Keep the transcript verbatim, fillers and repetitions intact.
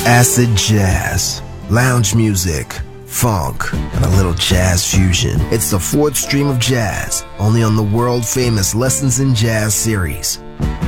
Acid jazz, lounge music, funk, and a little jazz fusion. It's the fourth stream of jazz, only on the world-famous Lessons in Jazz series.